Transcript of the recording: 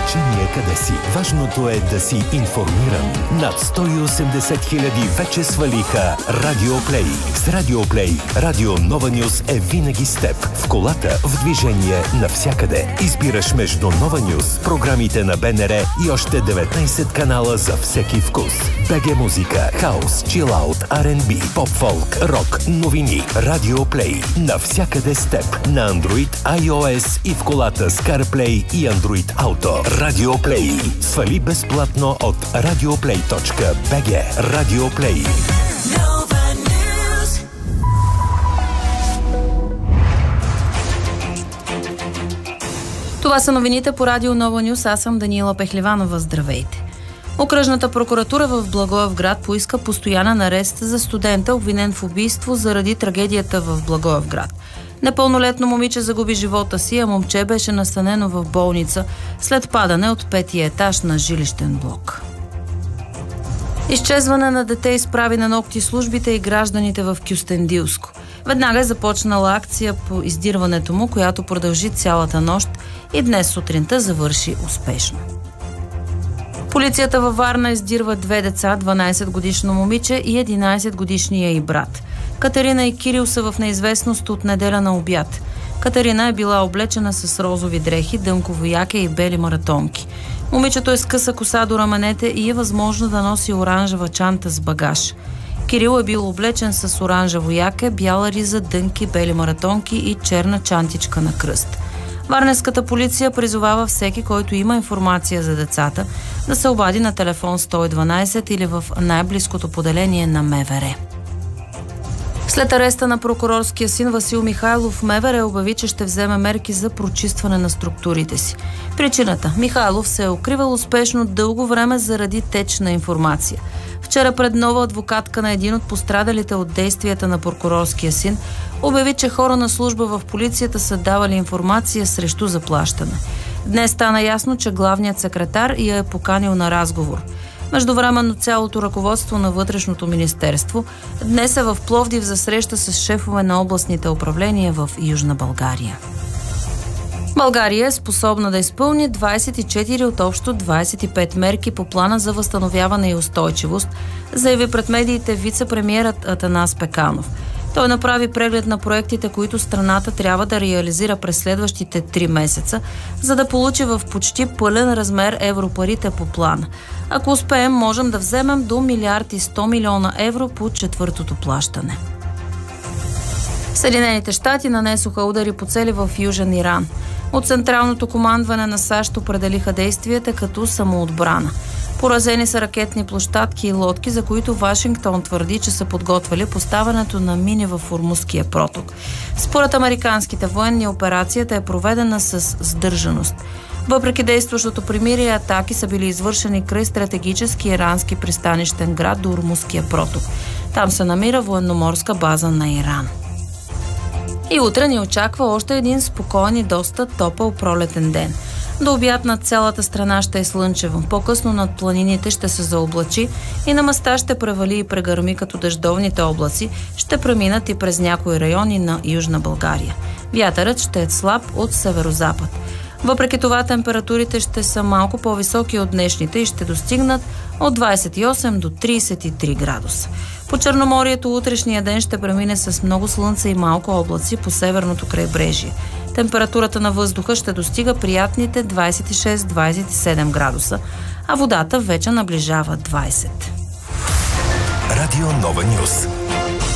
значение къде си. Важното е да си информиран. Над 180 хиляди вече свалиха Радиоплей. С Радиоплей Радио Нова Нюс е винаги с теб. В колата, в движение, навсякъде. Избираш между Нова Нюс, програмите на БНР и още 19 канала за всеки вкус. БГ музика, хаус, чилаут, R&B, поп-фолк, рок, новини. Радиоплей. Навсякъде с теб. На Android, iOS и в колата с CarPlay и Android Auto. Радиоплей. Свали безплатно от radioplay.bg. Радиоплей. Това са новините по Радио Нова Нюс. Аз съм Даниела Пехливанова. Здравейте! Окръжната прокуратура в Благоевград поиска постоянен арест за студента, обвинен в убийство заради трагедията в Благоевград. Непълнолетно момиче загуби живота си, а момче беше настанено в болница след падане от 5-ти етаж на жилищен блок. Изчезване на дете изправи на нокти службите и гражданите в Кюстендилско. Веднага е започнала акция по издирването му, която продължи цялата нощ и днес сутринта завърши успешно. Полицията във Варна издирва 2 деца, 12-годишно момиче и 11-годишния й брат. Катерина и Кирил са в неизвестност от неделя на обяд. Катерина е била облечена с розови дрехи, дънково яке и бели маратонки. Момичето е с къса коса до раменете и е възможно да носи оранжева чанта с багаж. Кирил е бил облечен с оранжево яке, бяла риза, дънки, бели маратонки и черна чантичка на кръст. Варненската полиция призовава всеки, който има информация за децата, да се обади на телефон 112 или в най-близкото поделение на МВР. След ареста на прокурорския син Васил Михайлов, МВР обяви, че ще вземе мерки за прочистване на структурите си. Причината – Михайлов се е укривал успешно дълго време заради теч на информация. Вчера пред нова адвокатка на един от пострадалите от действията на прокурорския син обяви, че хора на служба в полицията са давали информация срещу заплащане. Днес стана ясно, че главният секретар я е поканил на разговор. Междувременно цялото ръководство на Вътрешното министерство днес е в Пловдив за среща с шефове на областните управления в Южна България. България е способна да изпълни 24 от общо 25 мерки по плана за възстановяване и устойчивост, заяви пред медиите вице-премиерът Атанас Пеканов. Той направи преглед на проектите, които страната трябва да реализира през следващите 3 месеца, за да получи в почти пълен размер европарите по плана. Ако успеем, можем да вземем до 1 100 милиона евро по четвъртото плащане. Съединените щати нанесоха удари по цели в Южен Иран. От централното командване на САЩ определиха действията като самоотбрана. Поразени са ракетни площадки и лодки, за които Вашингтон твърди, че са подготвили поставянето на мини в Ормузския проток. Според американските военни, операцията е проведена с сдържаност. Въпреки действащото примирие, атаки са били извършени край стратегически ирански пристанищен град до Ормузския проток. Там се намира военноморска база на Иран. И утре ни очаква още един спокоен и доста топъл пролетен ден. До обяд над цялата страна ще е слънчево. По-късно над планините ще се заоблачи и на места ще превали и прегърми, като дъждовните облаци ще преминат и през някои райони на Южна България. Вятърът ще е слаб от северозапад. Въпреки това температурите ще са малко по-високи от днешните и ще достигнат от 28 до 33 градуса. По Черноморието утрешния ден ще премине с много слънце и малко облаци по северното крайбрежие. Температурата на въздуха ще достига приятните 26-27 градуса, а водата вече наближава 20. Радио Нова Нюс.